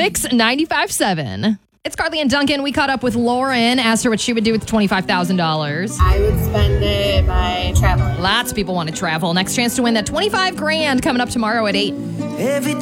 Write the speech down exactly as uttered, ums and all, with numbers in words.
Mix ninety-five seven. It's Carly and Duncan. We caught up with Lauren, asked her what she would do with twenty-five thousand dollars. I would spend it by traveling. Lots of people want to travel. Next chance to win that twenty-five grand coming up tomorrow at eight. Every